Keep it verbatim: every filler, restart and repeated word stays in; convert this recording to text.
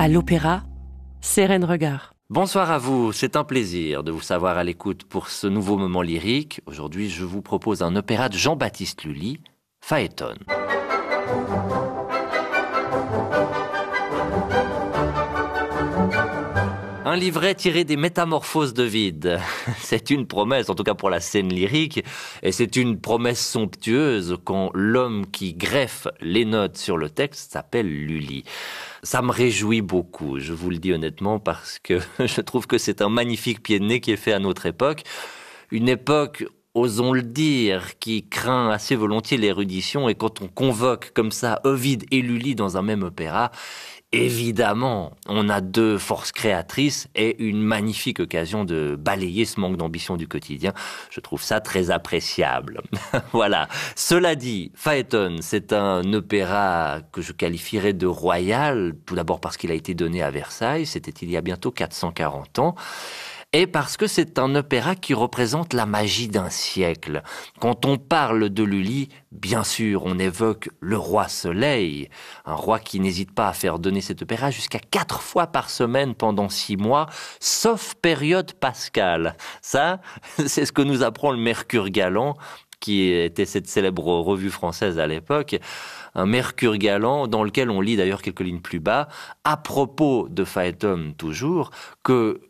À l'opéra, Sérène Regard. Bonsoir à vous, c'est un plaisir de vous savoir à l'écoute pour ce nouveau moment lyrique. Aujourd'hui, je vous propose un opéra de Jean-Baptiste Lully, Phaéton. Un livret tiré des Métamorphoses d'Ovide. C'est une promesse, en tout cas pour la scène lyrique, et c'est une promesse somptueuse quand l'homme qui greffe les notes sur le texte s'appelle Lully. Ça me réjouit beaucoup, je vous le dis honnêtement, parce que je trouve que c'est un magnifique pied de nez qui est fait à notre époque. Une époque, osons le dire, qui craint assez volontiers l'érudition, et quand on convoque comme ça Ovide et Lully dans un même opéra, évidemment, on a deux forces créatrices et une magnifique occasion de balayer ce manque d'ambition du quotidien. Je trouve ça très appréciable. Voilà. Cela dit, Phaéton, c'est un opéra que je qualifierais de royal, tout d'abord parce qu'il a été donné à Versailles, c'était il y a bientôt quatre cent quarante ans. Et parce que c'est un opéra qui représente la magie d'un siècle. Quand on parle de Lully, bien sûr, on évoque le roi Soleil, un roi qui n'hésite pas à faire donner cet opéra jusqu'à quatre fois par semaine pendant six mois, sauf période pascale. Ça, c'est ce que nous apprend le Mercure galant, qui était cette célèbre revue française à l'époque, un Mercure galant dans lequel on lit d'ailleurs quelques lignes plus bas, à propos de Phaéton toujours, que